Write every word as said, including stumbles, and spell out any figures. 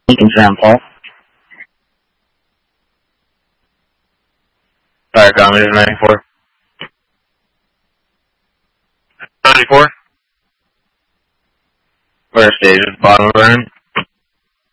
Lincoln Sam Paul. Fire comedy ninety-four. ninety-four. Where stage is bottom of the room?